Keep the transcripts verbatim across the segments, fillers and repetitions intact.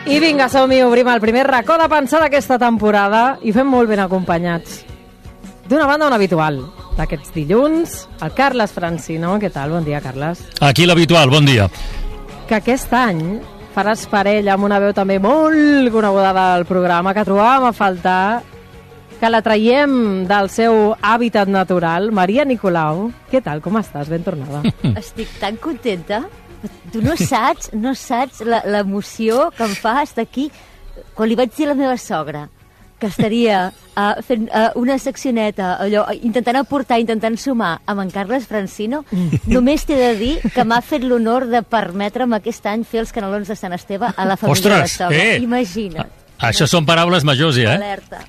I vinga, som-hi, obrim el primer racó de pensar d'aquesta temporada i fem molt ben acompanyats. D'una banda, un habitual d'aquests dilluns, el Carles Francino. Què tal? Bon dia, Carles. Aquí l'habitual, bon dia. Que aquest any faràs parella amb una veu també molt coneguda del programa, que trobàvem a faltar, que la traiem del seu hàbitat natural, Maria Nicolau. Què tal? Com estàs? Ben tornada. Estic tan contenta. Tu no saps, no saps l'emoció que em fa estar aquí. Quan li vaig dir a la meva sogra que estaria uh, fent uh, una seccioneta, allò, intentant aportar, intentant sumar amb en Carles Francino, només t'he de dir que m'ha fet l'honor de permetre'm aquest any fer els canelons de Sant Esteve a la família Ostres, de sogra. eh? Imagina't. A això són paraules majors, ja, eh? Alerta.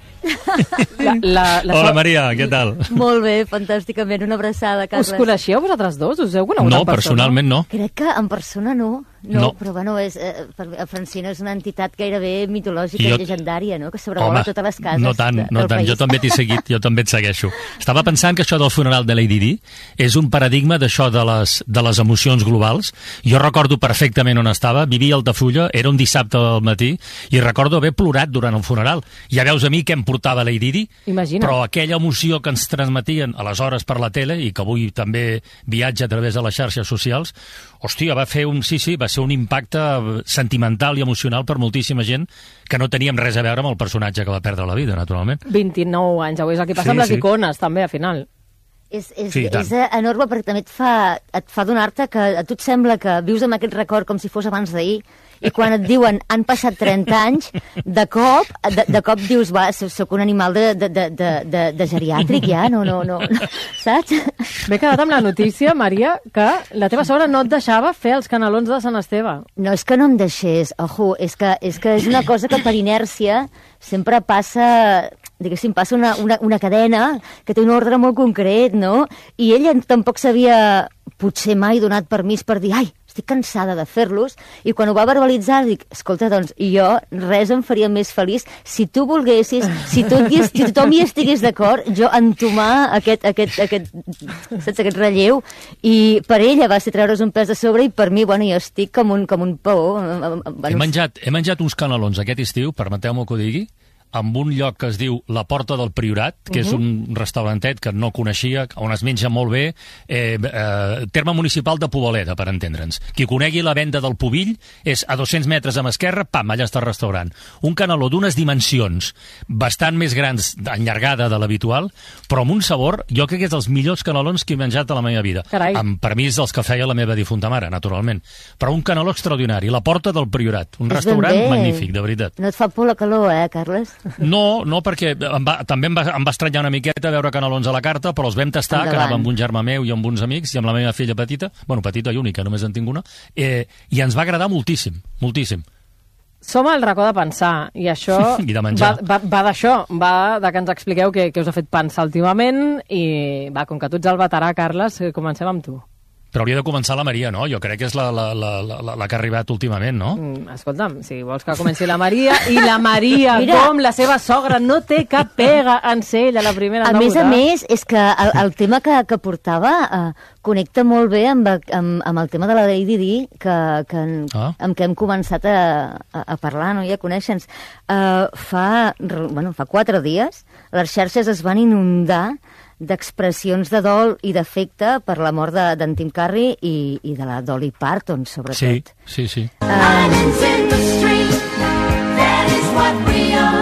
La, la, la Hola, so... Maria, què tal? Molt bé, fantàsticament. Una abraçada, Carles. Us coneixeu vosaltres dos? Us heu conegut No, en persona? personalment no. Crec que en persona no. No, No. però bueno, és, eh, per- Francino és una entitat gairebé mitològica Jo- i llegendària, no? Que sobrevola totes les cases no tant, de- no del tant. país. Jo també t'he seguit, jo també et segueixo. Estava pensant que això del funeral de Lady Di és un paradigma d'això de les, de les emocions globals. Jo recordo perfectament on estava, vivia a Altafulla, era un dissabte al matí, i recordo haver plorat durant el funeral. Ja veus a mi què em portava Lady Di, Imagina't. però aquella emoció que ens transmetien aleshores per la tele, i que avui també viatja a través de les xarxes socials, hòstia, va fer un, sí, sí, va ser un impacte sentimental i emocional per moltíssima gent que no teníem res a veure amb el personatge que va perdre la vida, naturalment. vint-i-nou anys, avui és el que passa Sí, amb les sí. icones, també, al final. És, és, Sí, i tant. és enorme perquè també et fa, et fa donar-te que a tu et sembla que vius amb aquest record com si fos abans d'ahir, i quan et diuen han passat trenta anys, de cop, de, de cop dius, va, soc un animal de, de, de, de, de, de geriàtric ja, no, no, no, no, saps? M'he quedat amb la notícia, Maria, que la teva sogra no et deixava fer els canelons de Sant Esteve. No és que no em deixés, ojo, és que és, que és una cosa que per inèrcia sempre passa, diguéssim, passa una, una, una cadena que té un ordre molt concret, no? I ella tampoc s'havia potser mai donat permís per dir, ai, estic cansada de fer-los, i quan ho va verbalitzar dic, escolta, doncs, jo res em faria més feliç si tu volguessis, si, tot hi, si tothom hi estigués d'acord, jo entomar aquest, aquest, aquest, saps, aquest relleu, i per ella va ser treure's un pes de sobre, i per mi, bueno, jo estic com un, com un paó. He menjat, he menjat uns canelons aquest estiu, permeteu-me que ho digui, amb un lloc que es diu La Porta del Priorat, que uh -huh. és un restaurantet que no coneixia, on es menja molt bé, eh, eh, terme municipal de Poboleda, per entendre'ns. Qui conegui la venda del Pubill és a dos-cents metres a mà esquerra, pam, allà està el restaurant. Un caneló d'unes dimensions bastant més grans, allargada de l'habitual, però amb un sabor, jo crec que és dels millors canelons que he menjat a la meva vida. Carai. Amb permís dels que feia la meva difunta mare, naturalment. Però un caneló extraordinari, La Porta del Priorat, un És ben restaurant bé. magnífic, de veritat. No et fa por la calor, eh, Carles? No, no, perquè em va, també em va, em va estranyar una miqueta veure canelons a la carta, però els vam tastar, Endavant. que anava amb un germà meu i amb uns amics, i amb la meva filla petita, bueno, petita i única, només en tinc una, eh, i ens va agradar moltíssim, moltíssim. Som al racó de pensar, i això I de menjar. va, va, va d'això, va de que ens expliqueu què, què us ha fet pensar últimament, i va, com que tu ets el veterà, Carles, comencem amb tu. Però hauria de començar la Maria, no? Jo crec que és la, la, la, la, la que ha arribat últimament, no? Mm, escolta'm, si vols que comenci la Maria, i la Maria, Mira. com la seva sogra, no té cap pega en ser ella la primera A en més a debutar. més, és que el, el tema que, que portava eh, connecta molt bé amb, amb, amb el tema de la Lady Di, que, que, Ah. amb què hem començat a, a, a parlar, no? I a conèixer-nos. Uh, fa, bueno, fa quatre dies les xarxes es van inundar d'expressions de dol i d'afecte per la mort de- d'en Tim Curry i, i de la Dolly Parton, Sí, sobretot. sí, sí. Silence in the street, that is what we are.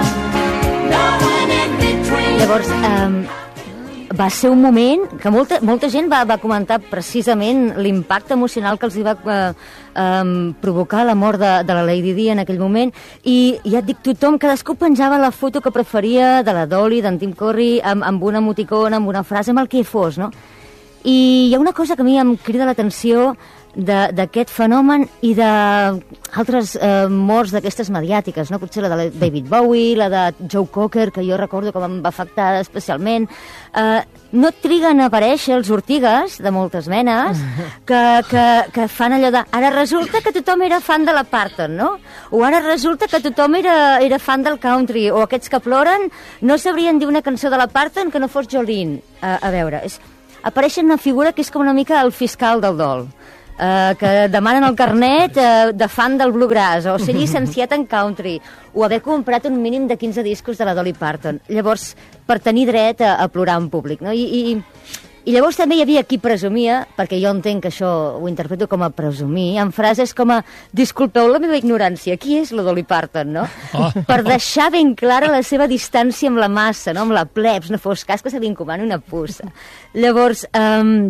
No one in between. Llavors, um, va ser un moment que molta, molta gent va, va comentar precisament l'impacte emocional que els hi va eh, um, provocar la mort de, de la Lady Di en aquell moment, i ja et dic, tothom, cadascú penjava la foto que preferia de la Dolly, d'en Tim Curry, amb, amb una emoticona, amb una frase, amb el que fos, no? I hi ha una cosa que a mi em crida l'atenció de- d'aquest fenomen i d'altres eh, morts d'aquestes mediàtiques, no? Potser la de David Bowie, la de Joe Cocker, que jo recordo que em va afectar especialment. Eh, no triguen a aparèixer els ortigues de moltes menes que, que, que fan allò de ara resulta que tothom era fan de la Parton, no? O ara resulta que tothom era, era fan del country, o aquests que ploren no sabrien dir una cançó de la Parton que no fos Jolene. A, a veure, és, apareix una figura que és com una mica el fiscal del dol. eh, que demanen el carnet eh, de fan del bluegrass, o ser llicenciat en country, o haver comprat un mínim de quinze discos de la Dolly Parton. Llavors, per tenir dret a, a plorar en públic, no? I, i, I llavors també hi havia qui presumia, perquè jo entenc que això ho interpreto com a presumir, en frases com a disculpeu la meva ignorància, qui és la Dolly Parton, no? Oh. Per deixar ben clara la seva distància amb la massa, no? Amb la plebs, no fos cas que se li encomani una puça. Llavors, um,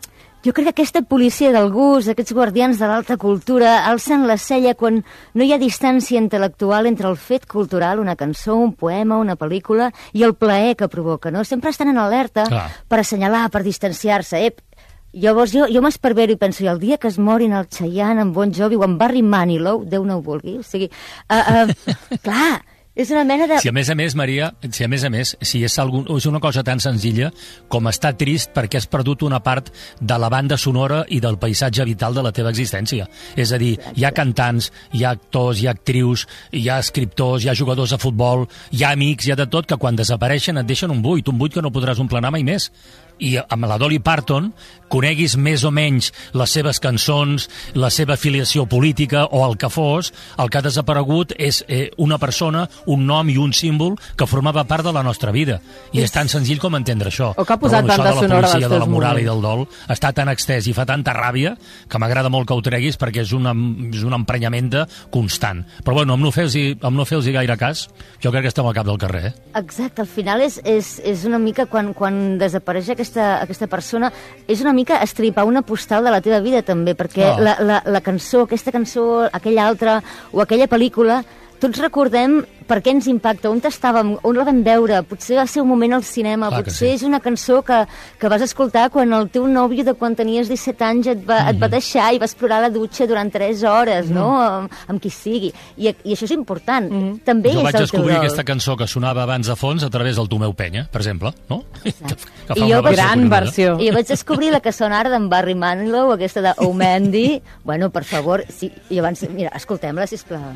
jo crec que aquesta policia del gust, aquests guardians de l'alta cultura, alcen la cella quan no hi ha distància intel·lectual entre el fet cultural, una cançó, un poema, una pel·lícula, i el plaer que provoca, no? Sempre estan en alerta Clar. per assenyalar, per distanciar-se. Ep, llavors jo, jo m'esperbero i penso, i el dia que es morin el Chayanne, en Bon Jovi o en Barry Manilow, Déu no ho vulgui, o sigui, uh, uh, clar, és una mena de... Si a més a més, Maria, si a més a més, si és, algun, és una cosa tan senzilla com estar trist perquè has perdut una part de la banda sonora i del paisatge vital de la teva existència. És a dir, hi ha cantants, hi ha actors, hi ha actrius, hi ha escriptors, hi ha jugadors de futbol, hi ha amics, hi ha de tot, que quan desapareixen et deixen un buit, un buit que no podràs omplenar mai més. I amb la Dolly Parton, coneguis més o menys les seves cançons, la seva afiliació política o el que fos, el que ha desaparegut és eh, una persona, un nom i un símbol que formava part de la nostra vida. I és, és tan senzill com entendre això. O que ha posat Però, bueno, tanta sonora dels teus moments. de la moral i del dol està tan extès i fa tanta ràbia que m'agrada molt que ho treguis perquè és, una, és un emprenyament constant. Però bueno, amb no fer-los no fer gaire cas, jo crec que estem al cap del carrer. Eh? Exacte, al final és, és, és una mica quan, quan desapareix aquesta, aquesta persona, és una mica estripar una postal de la teva vida també, perquè oh. la, la, la cançó, aquesta cançó, aquella altra o aquella pel·lícula, tots recordem per què ens impacta, on estàvem, on la vam veure, potser va ser un moment al cinema, Clar potser sí. és una cançó que, que vas escoltar quan el teu nòvio de quan tenies disset anys et va, mm -hmm. et va deixar i vas plorar a la dutxa durant tres hores, mm -hmm. no?, amb, amb qui sigui. I, I això és important. Mm -hmm. També jo és vaig el descobrir teu aquesta cançó que sonava abans de fons a través del Tomeu Penya, per exemple, no? que, que I jo, gran versió. I jo vaig descobrir la que sona ara d'en Barry Manilow, aquesta de Oh Mandy. Bueno, per favor, sí, i abans, mira, escoltem-la, sisplau.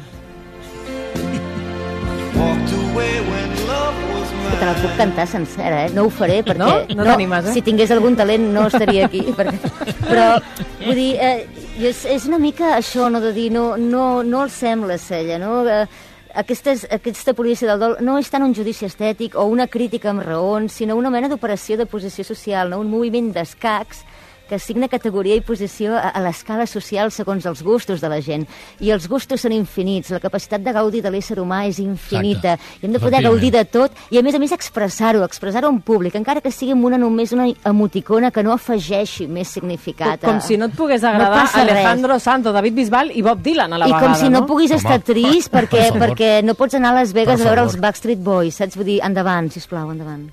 Que te la puc cantar sencera, eh? No ho faré perquè... No? No, no t'animes, eh? Si tingués algun talent no estaria aquí. Perquè... Però, vull dir, eh, és, és una mica això, no?, de dir, no, no, no alcem la cella, no? Eh, Aquestes, aquesta policia del dol no és tant un judici estètic o una crítica amb raons, sinó una mena d'operació de posició social, no? Un moviment d'escacs que assigna categoria i posició a, a l'escala social segons els gustos de la gent. I els gustos són infinits, la capacitat de gaudir de l'ésser humà és infinita. Exacte. I hem de poder gaudir de tot i, a més a més, expressar-ho, expressar-ho en públic, encara que sigui amb una només una emoticona que no afegeixi més significat. Com, com si no et pogués agradar no Alejandro res. Santos, David Bisbal i Bob Dylan a la I vegada, com si no, no puguis Home. estar trist perquè, per perquè no pots anar a Las Vegas a veure els Backstreet Boys, saps? Vull dir, endavant, sisplau, endavant.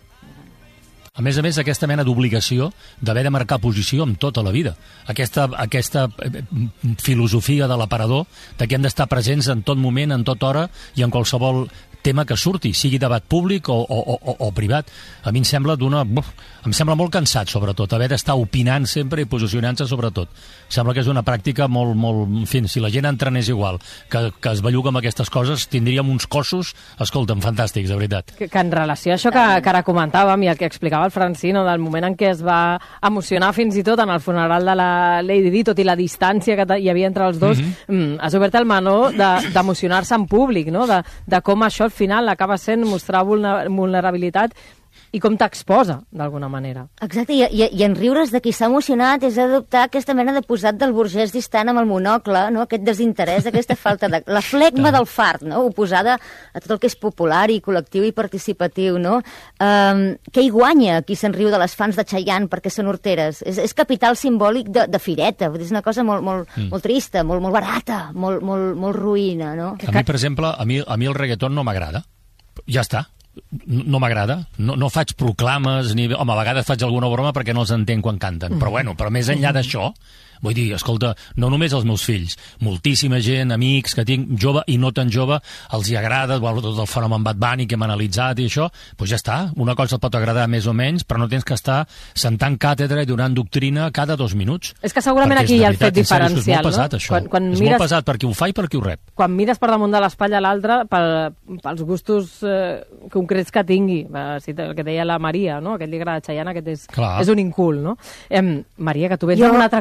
A més a més, aquesta mena d'obligació d'haver de marcar posició amb tota la vida. Aquesta, aquesta filosofia de l'aparador, de que hem d'estar presents en tot moment, en tota hora i en qualsevol tema que surti, sigui debat públic o, o, o, o privat. A mi em sembla d'una... Em sembla molt cansat, sobretot, haver d'estar opinant sempre i posicionant-se sobretot. Sembla que és una pràctica molt... molt en fi, si la gent entrenés igual, que, que es belluga amb aquestes coses, tindríem uns cossos, escolta'm, fantàstics, de veritat. Que, que en relació a això que, que ara comentàvem i el que explicava el Francino, del moment en què es va emocionar fins i tot en el funeral de la Lady Di, tot i la distància que hi havia entre els dos, mm-hmm. has obert el menú d'emocionar-se en públic, no? de, de com això al final acaba sent mostrar vulnerabilitat i com t'exposa, d'alguna manera. Exacte, i, i, i en riures de qui s'ha emocionat és adoptar aquesta mena de posat del burgès distant amb el monocle, no? Aquest desinterès, aquesta falta de... La flegma del fart, no? Oposada a tot el que és popular i col·lectiu i participatiu, no? Um, què hi guanya qui se'n riu de les fans de Chayanne perquè són horteres? És, és capital simbòlic de, de fireta, és una cosa molt, molt, mm. molt trista, molt, molt barata, molt, molt, molt ruïna, no? A mi, per exemple, a mi, a mi el reggaeton no m'agrada. Ja està. No m'agrada, no, no faig proclames ni... Home, a vegades faig alguna broma perquè no els entenc quan canten, però bueno, però més enllà d'això, vull dir, escolta, no només els meus fills, moltíssima gent, amics que tinc, jove i no tan jove, els hi agrada, bueno, tot el fenomen Bad Bunny que hem analitzat i això, doncs ja està, una cosa et pot agradar més o menys, però no tens que estar sentant càtedra i donant doctrina cada dos minuts. És que segurament perquè aquí hi ha el fet veritat, diferencial, és molt pesat, no? Això. Quan, quan és mires, molt pesat per qui ho fa i per qui ho rep. Quan mires per damunt de l'espatlla l'altre, pel, pels gustos eh, concrets que tingui, eh, el que deia la Maria, no? Aquest li agrada Chayanne, aquest és, és un incul, no? Eh, Maria, que tu veus jo... alguna altra cosa que t'ha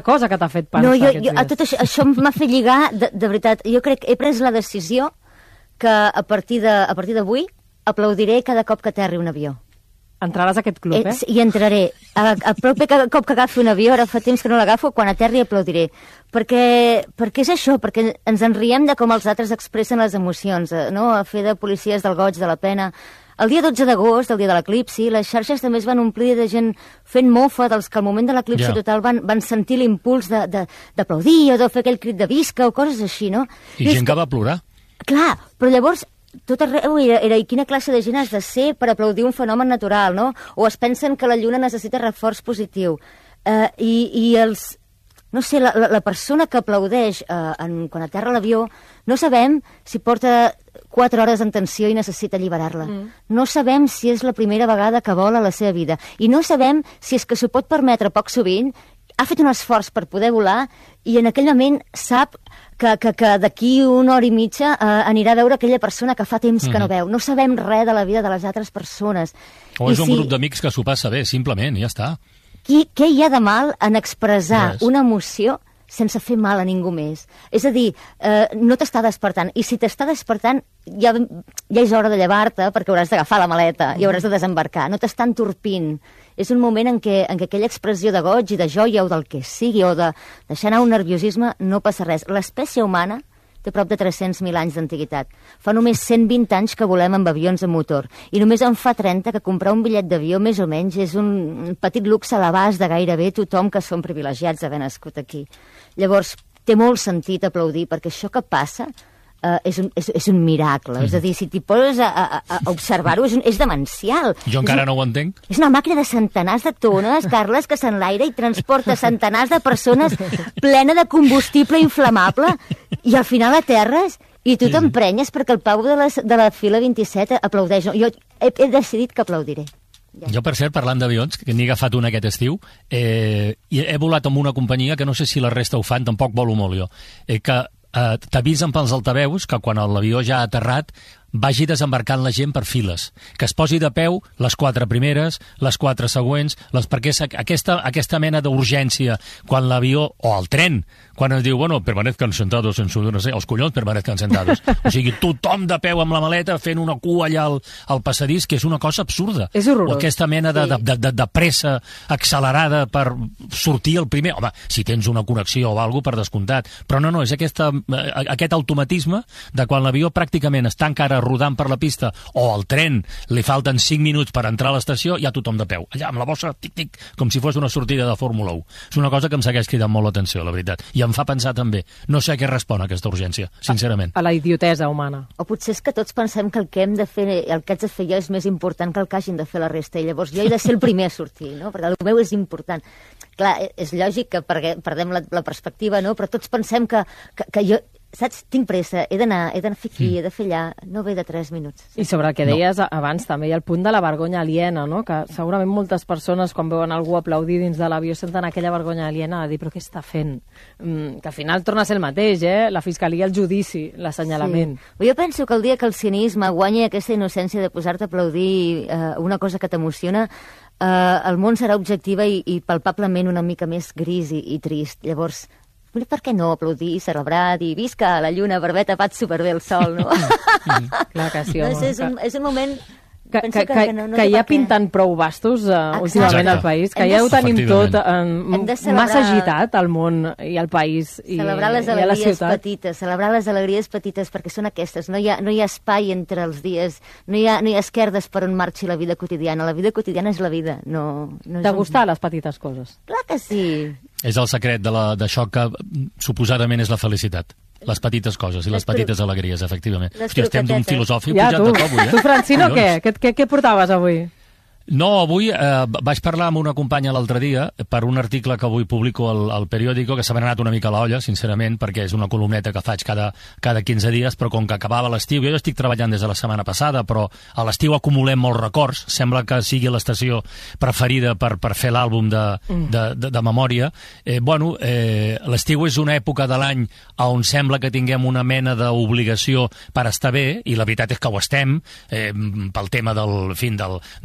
fet pensar No, jo, aquests jo, a dies? tot això, això m'ha fet lligar, de, de veritat. Jo crec que he pres la decisió que a partir de, a partir d'avui aplaudiré cada cop que aterri un avió. Entraràs a aquest club, eh? I entraré. A, a proper cada cop que agafi un avió, ara fa temps que no l'agafo, quan aterri aplaudiré. Perquè, perquè és això, perquè ens en riem de com els altres expressen les emocions, eh, no? A fer de policies del goig, de la pena. El dia dotze d'agost, el dia de l'eclipsi, les xarxes també es van omplir de gent fent mofa dels que al moment de l'eclipsi Ja. total van, van sentir l'impuls de- de- d'aplaudir o de fer aquell crit de visca o coses així, no? I és gent que va plorar. Clar, però llavors tot arreu era, era i quina classe de gent has de ser per aplaudir un fenomen natural, no? O es pensen que la lluna necessita reforç positiu. Uh, i, I els... No sé, la, la, la persona que aplaudeix uh, en, quan aterra l'avió, no sabem si porta quatre hores en tensió i necessita alliberar-la. Mm. No sabem si és la primera vegada que vola a la seva vida. I no sabem si és que s'ho pot permetre poc sovint, ha fet un esforç per poder volar i en aquell moment sap que, que, que d'aquí una hora i mitja eh, anirà a veure aquella persona que fa temps que no veu. No sabem res de la vida de les altres persones. O I és un si- grup d'amics que s'ho passa bé, simplement, i ja està. Qui, què hi ha de mal en expressar Res. una emoció sense fer mal a ningú més? És a dir, eh, no t'està despertant. I si t'està despertant, ja, ja és hora de llevar-te perquè hauràs d'agafar la maleta i hauràs de desembarcar. No t'està entorpint. És un moment en què, en què aquella expressió de goig i de joia o del que sigui o de deixar anar un nerviosisme no passa res. L'espècie humana té prop de tres-cents mil anys d'antiguitat. Fa només cent vint anys que volem amb avions a motor i només en fa trenta que comprar un bitllet d'avió més o menys és un petit luxe a l'abast de gairebé tothom que som privilegiats d'haver nascut aquí. Llavors, té molt sentit aplaudir perquè això que passa Uh, és, un, és, és un miracle. Mm. És a dir, si t'hi poses a, a, a observar-ho, és, un, és demencial. Jo encara és un, no ho entenc. És una màquina de centenars de tones, Carles, que s'enlaira i transporta centenars de persones plena de combustible inflamable i al final aterres i tu t'emprenyes perquè el Pau de la, de la fila vint-i-set aplaudeix. Jo he, he decidit que aplaudiré. Ja. Jo, per cert, parlant d'avions, que n'he agafat un aquest estiu, eh, i he volat amb una companyia que no sé si la resta ho fan, tampoc volo molt jo, eh, que eh, t'avisen pels altaveus que quan l'avió ja ha aterrat vagi desembarcant la gent per files, que es posi de peu les quatre primeres, les quatre següents, les, perquè és aquesta, aquesta mena d'urgència quan l'avió, o el tren, quan es diu, bueno, permanezcan sentados en su, no sé, els collons permanezcan sentados. O sigui, tothom de peu amb la maleta fent una cua allà al, al passadís, que és una cosa absurda. És horrorós. O aquesta mena de, de, de, de pressa accelerada per sortir el primer. Home, si tens una connexió o alguna per descomptat. Però no, no, és aquesta, aquest automatisme de quan l'avió pràcticament està encara rodant per la pista o al tren li falten cinc minuts per entrar a l'estació, hi ha tothom de peu. Allà, amb la bossa, tic-tic, com si fos una sortida de Fórmula u. És una cosa que em segueix cridant molt l'atenció, la veritat. I em fa pensar també. No sé a què respon aquesta urgència, sincerament. A la idiotesa humana. O potser és que tots pensem que el que hem de fer, el que haig de fer jo és més important que el que hagin de fer la resta, i llavors jo he de ser el primer a sortir, no? Perquè el meu és important. Clar, és lògic que perdem la, la perspectiva, no? Però tots pensem que, que, que jo... Saps? Tinc pressa, he d'anar, he d'anar a fer aquí, mm. he de fer allà, no ve de tres minuts. I sobre el que deies no. abans també, hi ha el punt de la vergonya aliena, no? Que segurament moltes persones quan veuen algú aplaudir dins de l'avió senten aquella vergonya aliena de dir, però què està fent? Mm, que al final torna a ser el mateix, eh? La fiscalia, el judici, l'assenyalament. Sí. Jo penso que el dia que el cinisme guanyi aquesta innocència de posar-te a aplaudir eh, una cosa que t'emociona, eh, el món serà objectiva i, i palpablement una mica més gris i, i trist. Llavors, per què no aplaudir, celebrar, dir visca la lluna per haver tapat superbé el sol, no? Clar que sí, home. No sé, és, un, és un moment... Que, que, que, que, no, no que hi ha pintant prou bastos uh, últimament al país, que hem ja ho tenim tot Efectivament. um, massa agitat al món i al país i, celebrar les i a la alegries ciutat. petites, celebrar les alegries petites perquè són aquestes, no hi ha, no hi ha espai entre els dies, no hi ha, no hi ha esquerdes per on marxi la vida quotidiana, la vida quotidiana és la vida, no... no De gustar les petites coses. Clar que sí. És el secret de la- d'això que suposadament és la felicitat. Les petites coses i les Les cro- petites alegries, efectivament. les Hòstia, estem d'un croquetetes. filosòfic Ja, pujat tu, de to avui, eh? tu Francino, què? Collons. Què, què? què portaves avui? No, avui eh, vaig parlar amb una companya l'altre dia per un article que avui publico al, al periòdico, que s'ha anat una mica a l'olla, sincerament, perquè és una columneta que faig cada, cada quinze dies, però com que acabava l'estiu, jo ja estic treballant des de la setmana passada, però a l'estiu acumulem molts records, sembla que sigui l'estació preferida per, per fer l'àlbum de, de, de, de memòria. Eh, bueno, eh, l'estiu és una època de l'any on sembla que tinguem una mena d'obligació per estar bé, i la veritat és que ho estem, eh, pel tema del, en fi, del, de que fa bon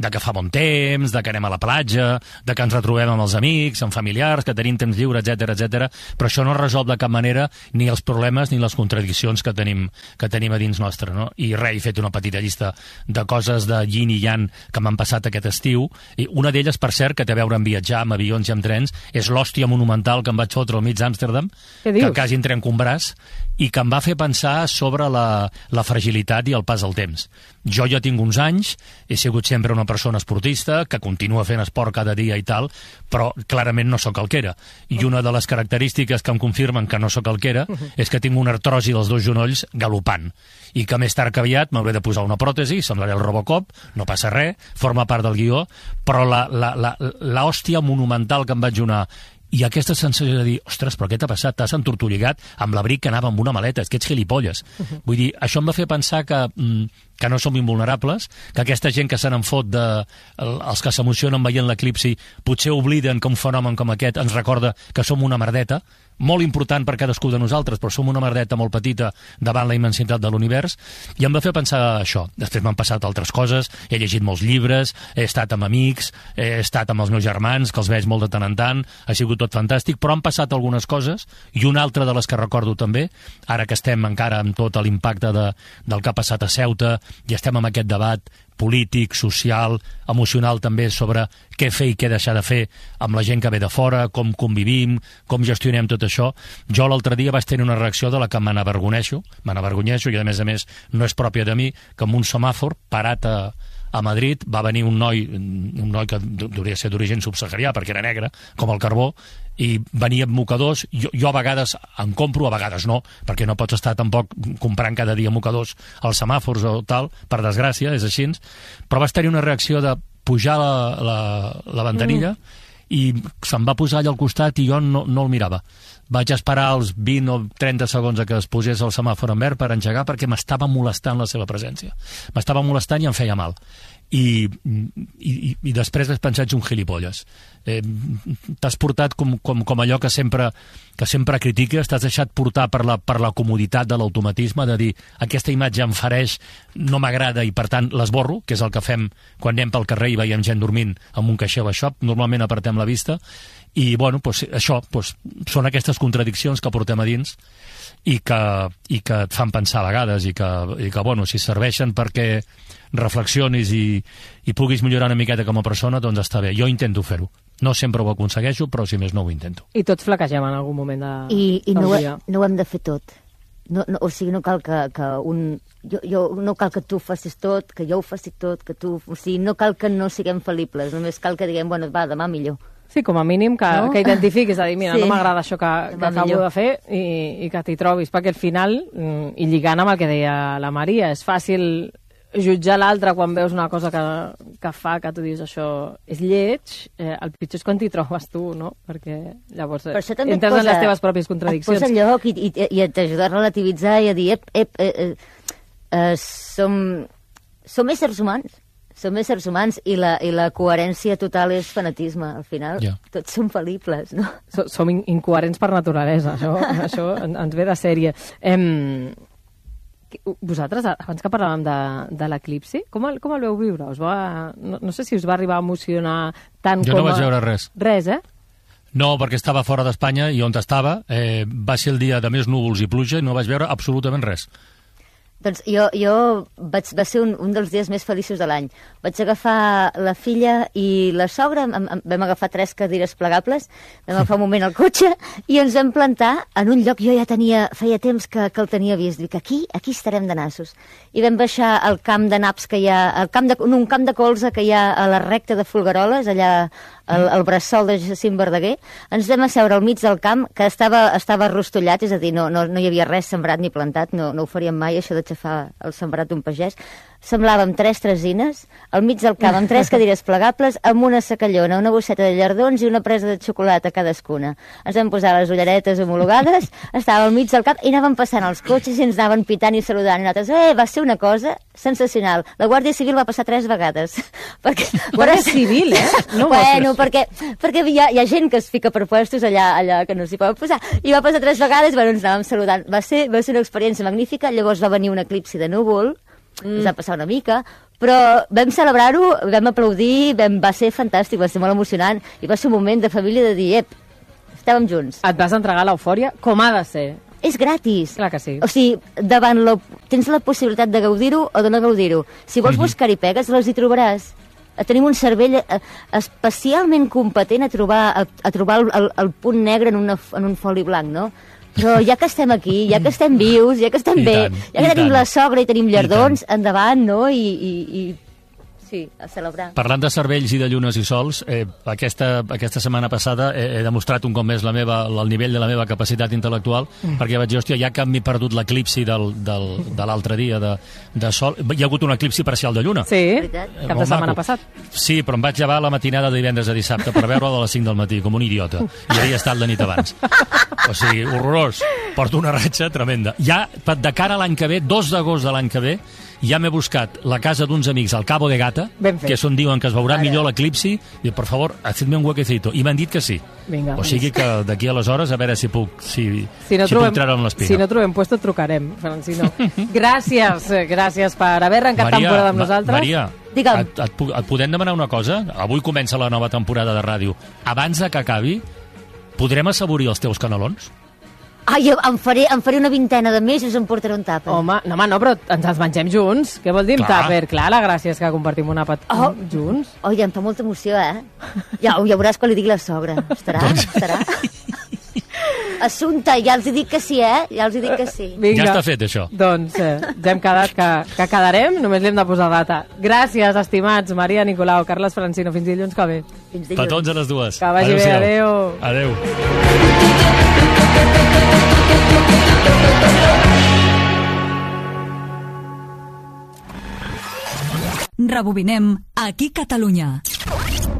amb temps, de que anem a la platja, de que ens retrobem amb els amics, amb familiars, que tenim temps lliure, etcètera, etcètera. Però això no resol de cap manera ni els problemes ni les contradiccions que tenim, que tenim a dins nostre, no? I res, he fet una petita llista de coses de yin i yang que m'han passat aquest estiu. I una d'elles, per cert, que té a veure amb viatjar, amb avions i amb trens, és l'hòstia monumental que em vaig fotre al mig d'Amsterdam, que quasi em trenco un braç, i que em va fer pensar sobre la, la fragilitat i el pas del temps. Jo ja tinc uns anys, he sigut sempre una persona esportista, que continua fent esport cada dia i tal, però clarament no sóc el que era. I una de les característiques que em confirmen que no sóc el que era és que tinc una artrosi dels dos genolls galopant, i que més tard que aviat m'hauré de posar una pròtesi, semblaré el Robocop, no passa res, forma part del guió, però la, la, la, la hòstia monumental que em vaig donar i aquesta sensació de dir, ostres, però què t'ha passat? T'has entortolligat amb l'abric que anava amb una maleta, és que ets gilipolles. Uh-huh. Vull dir, això em va fer pensar que, que no som invulnerables, que aquesta gent que se n'en fot de, els que s'emocionen veient l'eclipsi, potser obliden que un fenomen com aquest ens recorda que som una merdeta, molt important per cadascú de nosaltres, però som una merdeta molt petita davant la immensitat de l'univers, i em va fer pensar això. Després m'han passat altres coses, he llegit molts llibres, he estat amb amics, he estat amb els meus germans, que els veig molt de tant en tant, ha sigut tot fantàstic, però han passat algunes coses, i una altra de les que recordo també, ara que estem encara amb tot l'impacte de, del que ha passat a Ceuta, i estem amb aquest debat polític, social, emocional també sobre què fer i què deixar de fer amb la gent que ve de fora, com convivim, com gestionem tot això. Jo l'altre dia vaig tenir una reacció de la que me n'avergoneixo, me n'avergonyeixo, i a més a més no és pròpia de mi, que amb un semàfor parat a, a Madrid va venir un noi, un noi que hauria de ser d'origen subsaharià perquè era negre, com el carbó, i venia amb mocadors. Jo, jo a vegades en compro, a vegades no, perquè no pots estar tampoc comprant cada dia mocadors als semàfors o tal, per desgràcia, és així, però vaig tenir una reacció de pujar la, la, la ventanilla mm. i se'm va posar allà al costat i jo no, no el mirava. Vaig esperar els vint o trenta segons a que es posés el semàfor en verd per engegar, perquè m'estava molestant la seva presència. M'estava molestant i em feia mal. I, i, i després vaig pensar, ets un gilipolles. Eh, t'has portat com, com, com allò que sempre, que sempre critiques, t'has deixat portar per la, per la comoditat de l'automatisme, de dir, aquesta imatge em fareix, no m'agrada i per tant l'esborro, que és el que fem quan anem pel carrer i veiem gent dormint amb un caixer o shop, normalment apartem la vista, i bueno, pues, això pues, són aquestes contradiccions que portem a dins i que, i que et fan pensar a vegades i que, i que bueno, si serveixen perquè reflexionis i, i puguis millorar una miqueta com a persona, doncs està bé. Jo intento fer-ho. No sempre ho aconsegueixo, però si més no ho intento. I tots flaquegem en algun moment de... I, i no, ho, no ho hem de fer tot. No, no, o sigui, no cal que, que un... Jo, jo, no cal que tu facis tot, que jo ho faci tot, que tu... O sigui, no cal que no siguem fal·libles, només cal que diguem, bueno, va, demà millor. Sí, com a mínim que, no? que identifiquis, és a dir, mira, sí. no m'agrada això que, que acabo millor. de fer i, i que t'hi trobis, perquè al final, i lligant amb el que deia la Maria, és fàcil jutjar l'altre quan veus una cosa que, que fa, que tu dius això és lleig, eh, el pitjor és quan t'hi trobes tu, no? Perquè llavors eh, entres posa, en les teves pròpies contradiccions. Et posa lloc i, i, i t'ajuda a relativitzar i a dir, ep, ep, eh, eh, eh, som, som éssers humans. Som éssers humans i la, i la coherència total és fanatisme, al final. Yeah. Tots som fal·libles, no? Som in incoherents per naturalesa, això, això ens ve de sèrie. Em... Vosaltres, abans que parlàvem de, de l'eclipsi, com, el, com el veu viure? Us va, no, no sé si us va arribar a emocionar tant jo com... Jo no vaig a... veure res. Res, eh? No, perquè estava fora d'Espanya i on estava eh, va ser el dia de més núvols i pluja i no vaig veure absolutament res. Doncs jo, jo vaig, va ser un, un dels dies més feliços de l'any. Vaig agafar la filla i la sogra, am, am, vam agafar tres cadires plegables, vam agafar un moment al cotxe i ens vam plantar en un lloc, jo ja tenia, feia temps que, que el tenia vist, dic, aquí, aquí estarem de nassos. I vam baixar al camp de naps que hi ha, al camp de, no, un camp de colza que hi ha a la recta de Folgueroles, allà al, al bressol de Jacint Verdaguer, ens vam asseure al mig del camp, que estava, estava rostollat, és a dir, no, no, no hi havia res sembrat ni plantat, no, no ho faríem mai, això de xafar el sembrat d'un pagès. Semblàvem tres tresines, al mig del camp, amb tres cadires plegables, amb una sacallona, una bosseta de llardons i una presa de xocolata cadascuna. Ens vam posar les ulleretes homologades, estàvem al mig del camp i anàvem passant els cotxes i ens anaven pitant i saludant. I nosaltres, eh, va ser una cosa sensacional. La Guàrdia Civil va passar tres vegades. perquè, Guàrdia Civil, eh? No bueno, perquè, perquè hi, ha, hi ha gent que es fica per puestos allà, allà que no s'hi poden posar. I va passar tres vegades, bueno, ens anàvem saludant. Va ser, va ser una experiència magnífica. Llavors va venir un eclipsi de núvol, mm. ens va passar una mica, però vam celebrar-ho, vam aplaudir, vam, va ser fantàstic, va ser molt emocionant, i va ser un moment de família de dir, ep, estàvem junts. Et vas entregar a l'eufòria com ha de ser. És gratis. Clar que sí. O sigui, davant la, tens la possibilitat de gaudir-ho o de no gaudir-ho. Si vols mm-hmm. buscar-hi pegues, les hi trobaràs. Tenim un cervell eh, especialment competent a trobar, a, a trobar el, el, el punt negre en, una, en un foli blanc, no? Però ja que estem aquí, ja que estem vius, ja que estem I bé, tant, ja que i tenim tant. la sogra i tenim llardons, I endavant, no? I, i, i sí, a celebrar. Parlant de cervells i de llunes i sols, eh, aquesta, aquesta setmana passada he, he demostrat un cop més la meva, el nivell de la meva capacitat intel·lectual, mm. perquè vaig dir, hòstia, ja que m'he perdut l'eclipsi del, del, de l'altre dia de, de sol, hi ha hagut un eclipsi parcial de lluna. Sí, Veritat? cap de setmana maco. passat. Sí, però em vaig llevar la matinada de divendres a dissabte per veure de les cinc del matí, com un idiota. I havia estat la nit abans. O sigui, horrorós. Porto una ratxa tremenda. Ja, de cara a l'any que ve, dos d'agost de l'any que ve, ja m'he buscat la casa d'uns amics al Cabo de Gata, que és on diuen que es veurà Ara. millor l'eclipsi, i per favor, hacedme un huequecito. I m'han dit que sí. Vinga, o sigui que d'aquí aleshores, a veure si puc, si, si, no si trobem, puc treure amb l'espina. Si no trobem puesto, trucarem, Francino. Gràcies, gràcies per haver arrencat temporada amb nosaltres. Maria, Digue'm. et, et, et podem demanar una cosa? Avui comença la nova temporada de ràdio. Abans de que acabi, podrem assaborir els teus canelons? Ai, em faré, em faré una vintena de més i us em portaré un tàper. Home, no, home, no, però ens els mengem junts. Què vol dir amb Clar. tàper? Clar, la gràcia és que compartim un àpat Oh. junts. Oi, em fa molta emoció, eh? Ja, ja veuràs quan li digui la sogra. Estarà? Estarà? Assumpta, ja els hi dic que sí, eh? Ja els hi dic que sí. Vinga. Ja està fet, això. Doncs eh, ja hem quedat que, que quedarem, només li hem de posar data. Gràcies, estimats, Maria Nicolau, Carles Francino, fins dilluns que ve. Fins dilluns. Petons a les dues. Que vagi bé, adéu. Adéu. Rebobinem aquí Catalunya.